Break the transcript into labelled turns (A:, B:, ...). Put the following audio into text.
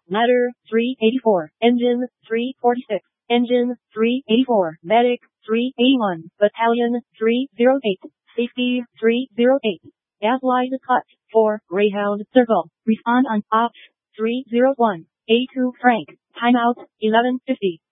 A: Ladder 384. Engine 346. Engine 384. Medic 381. Battalion 308. Safety 308. Gaslight cut 4. Greyhound Circle. Respond on Ops 301. A2 Frank. Timeout 11:50.